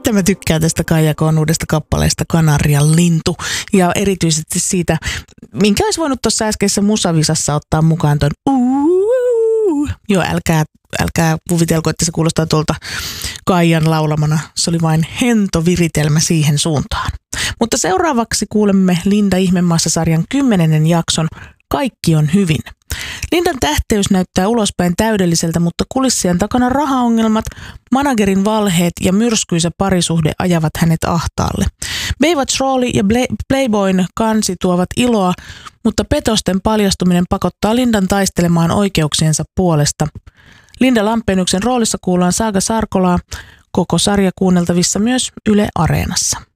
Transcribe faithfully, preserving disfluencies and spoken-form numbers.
Että mä tykkään tästä Kaija K:n uudesta kappaleesta Kanarian lintu. Ja erityisesti siitä, minkä olisi voinut tuossa äskeisessä musavisassa ottaa mukaan ton uuu. Joo, älkää, älkää kuvitelko, että se kuulostaa tuolta Kaijan laulamana. Se oli vain hento viritelmä siihen suuntaan. Mutta seuraavaksi kuulemme Linda Ihmemaassa-sarjan kymmenennen jakson Kaikki on hyvin. Lindan tähteys näyttää ulospäin täydelliseltä, mutta kulissien takana rahaongelmat, managerin valheet ja myrskyisä parisuhde ajavat hänet ahtaalle. Baywatch rooli ja Playboyn kansi tuovat iloa, mutta petosten paljastuminen pakottaa Lindan taistelemaan oikeuksiensa puolesta. Linda Lampeenyksen roolissa kuullaan Saaga Sarkolaa, koko sarja kuunneltavissa myös Yle Areenassa.